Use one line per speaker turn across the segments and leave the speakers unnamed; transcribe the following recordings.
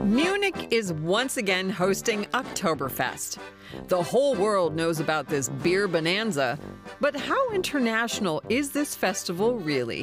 Munich is once again hosting Oktoberfest. The whole world knows about this beer bonanza, but how international is this festival really?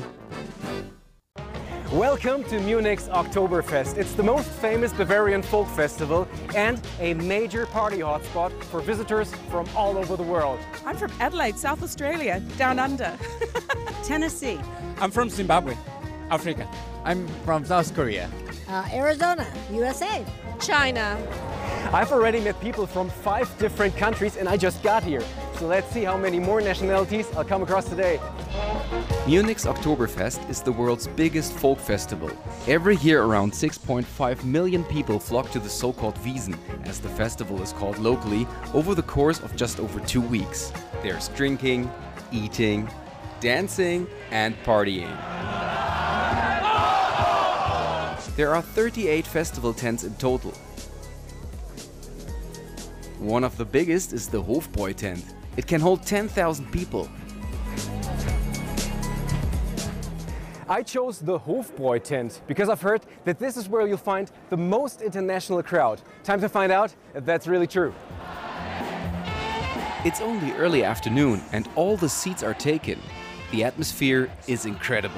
Welcome to Munich's Oktoberfest. It's the most famous Bavarian folk festival and a major party hotspot for visitors from all over the world.
I'm from Adelaide, South Australia, down under. Tennessee.
I'm from Zimbabwe, Africa.
I'm from South Korea.
Arizona, USA.
China.
I've already met people from 5 different countries and I just got here. So let's see how many more nationalities I'll come across today.
Munich's Oktoberfest is the world's biggest folk festival. Every year around 6.5 million people flock to the so-called Wiesn, as the festival is called locally, over the course of just over 2 weeks. There's drinking, eating, dancing and partying. There are 38 festival tents in total. One of the biggest is the Hofbräu tent. It can hold 10,000 people.
I chose the Hofbräu tent because I've heard that this is where you'll find the most international crowd. Time to find out if that's really true.
It's only early afternoon and all the seats are taken. The atmosphere is incredible.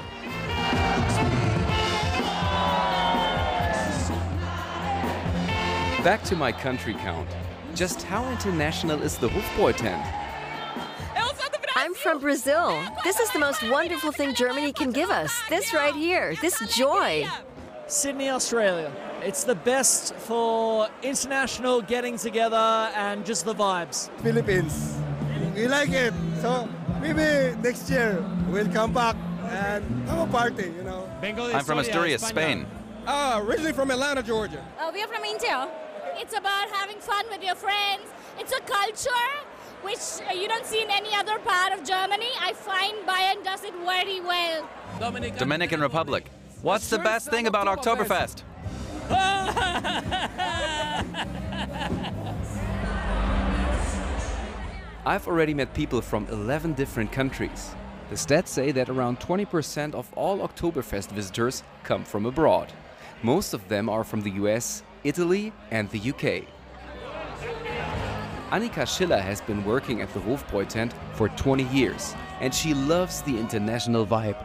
Back to my country count. Just how international is the Hofbräu tent?
I'm from Brazil. This is the most wonderful thing Germany can give us. This right here, this joy.
Sydney, Australia. It's the best for international getting together and just the vibes.
Philippines. We like it. So maybe next year we'll come back and have a party, you know.
I'm from Asturias, Spain.
Originally from Atlanta, Georgia.
We are from India. It's about having fun with your friends. It's a culture which you don't see in any other part of Germany. I find Bayern does it very well.
Dominican Republic. What's the best thing about Oktoberfest?
I've already met people from 11 different countries. The stats say that around 20% of all Oktoberfest visitors come from abroad. Most of them are from the US, Italy and the UK. Annika Schiller has been working at the Hofbräu tent for 20 years and she loves the international vibe.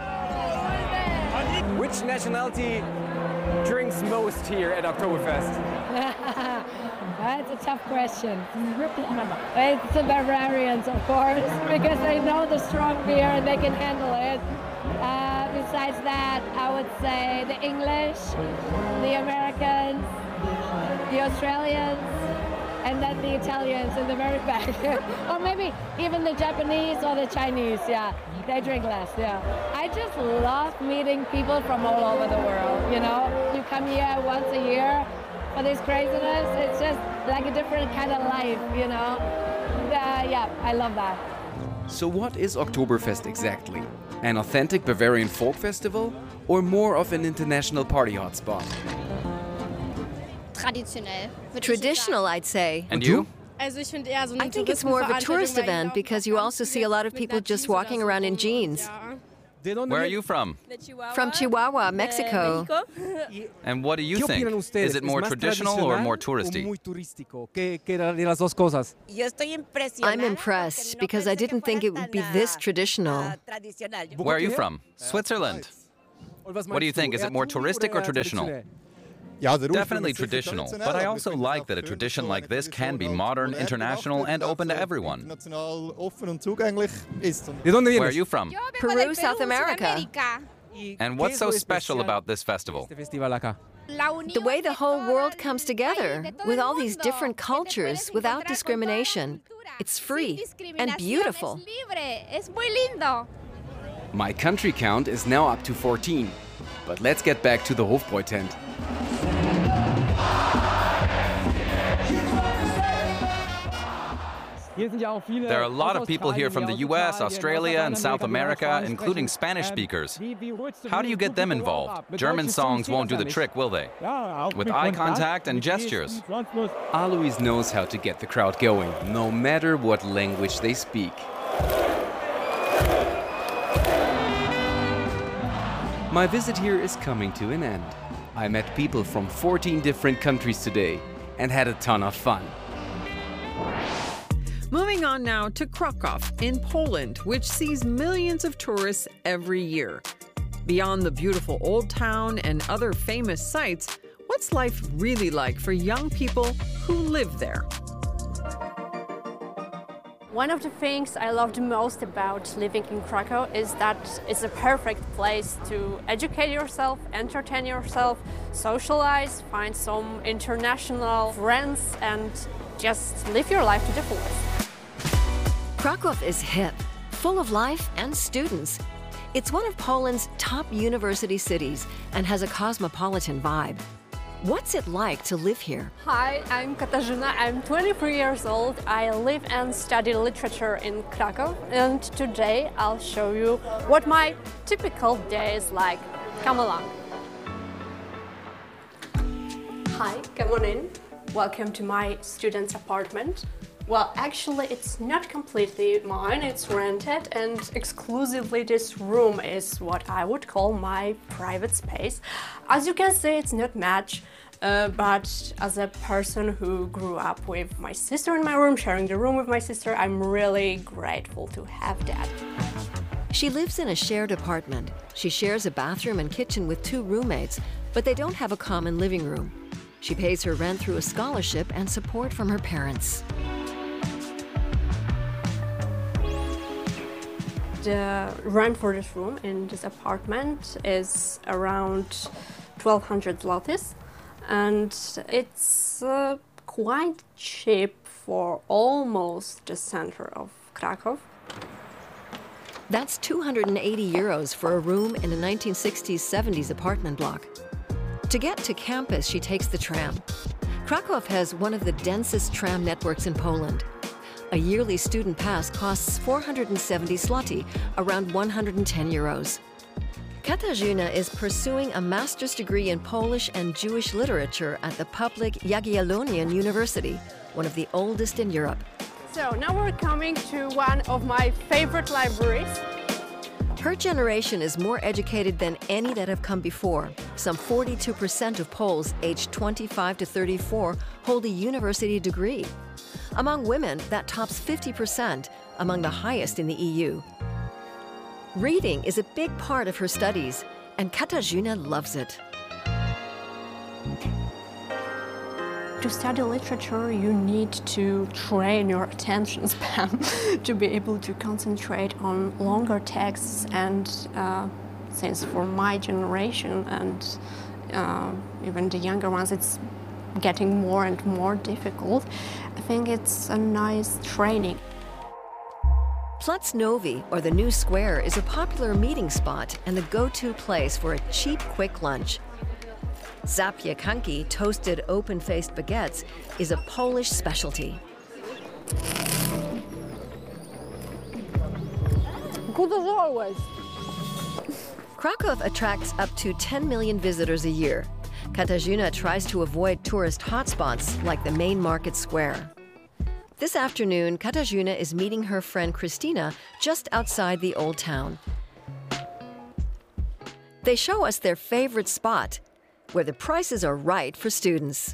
Which nationality drinks most here at Oktoberfest?
That's a tough question. It's the Bavarians, of course, because they know the strong beer and they can handle it. Besides that, I would say the English, the Americans, the Australians, and then the Italians in the very back. Or maybe even the Japanese or the Chinese, yeah. They drink less, yeah. I just love meeting people from all over the world, you know. You come here once a year for this craziness. It's just like a different kind of life, you know. Yeah, I love that.
So what is Oktoberfest exactly? An authentic Bavarian folk festival or more of an international party hotspot?
Traditional, I'd say.
And you?
I think it's more of a tourist event because you also see a lot of people just walking around in jeans.
Where are you from?
From Chihuahua, Mexico.
And what do you think? Is it more traditional or more touristy?
I'm impressed because I didn't think it would be this traditional.
Where are you from? Switzerland. What do you think? Is it more touristic or traditional? Definitely traditional, but I also like that a tradition like this can be modern, international, and open to everyone. Where are you from?
Peru, South America.
And what's so special about this festival?
The way the whole world comes together, with all these different cultures, without discrimination. It's free and beautiful.
My country count is now up to 14. But let's get back to the Hofbräu tent.
There are a lot of people here from the US, Australia, and South America, including Spanish speakers. How do you get them involved? German songs won't do the trick, will they? With eye contact and gestures.
Alois knows how to get the crowd going, no matter what language they speak. My visit here is coming to an end. I met people from 14 different countries today and had a ton of fun.
Moving on now to Kraków in Poland, which sees millions of tourists every year. Beyond the beautiful old town and other famous sites, what's life really like for young people who live there?
One of the things I love the most about living in Kraków is that it's a perfect place to educate yourself, entertain yourself, socialize, find some international friends, and just live your life to the fullest.
Kraków is hip, full of life and students. It's one of Poland's top university cities and has a cosmopolitan vibe. What's it like to live here?
Hi, I'm Katarzyna. I'm 23 years old. I live and study literature in Kraków, and today I'll show you what my typical day is like. Come along. Hi, come on in. Welcome to my student's apartment. Well, actually, it's not completely mine, it's rented, and exclusively this room is what I would call my private space. As you can see, it's not much, but as a person who grew up with my sister in my room, sharing the room with my sister, I'm really grateful to have that.
She lives in a shared apartment. She shares a bathroom and kitchen with 2 roommates, but they don't have a common living room. She pays her rent through a scholarship and support from her parents.
The rent for this room in this apartment is around 1,200 zlotys, and it's quite cheap for almost the center of Kraków.
That's 280 euros for a room in a 1960s-70s apartment block. To get to campus, she takes the tram. Kraków has one of the densest tram networks in Poland. A yearly student pass costs 470 zloty, around 110 euros. Katarzyna is pursuing a master's degree in Polish and Jewish literature at the public Jagiellonian University, one of the oldest in Europe.
So now we're coming to one of my favorite libraries.
Her generation is more educated than any that have come before. Some 42% of Poles aged 25 to 34 hold a university degree. Among women, that tops 50%, among the highest in the EU. Reading is a big part of her studies, and Katarzyna loves it.
To study literature, you need to train your attention span to be able to concentrate on longer texts, and since for my generation and even the younger ones, it's getting more and more difficult, I think it's a nice training.
Plac Nowy, or the New Square, is a popular meeting spot and the go-to place for a cheap, quick lunch. Zapiekanki, toasted open-faced baguettes, is a Polish specialty.
Good as always.
Kraków attracts up to 10 million visitors a year. Katarzyna tries to avoid tourist hotspots like the main market square. This afternoon, Katarzyna is meeting her friend Christina just outside the old town. They show us their favorite spot, where the prices are right for students.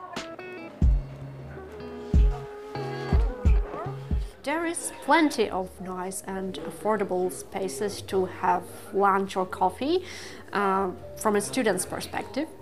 There is plenty of nice and affordable spaces to have lunch or coffee from a student's perspective.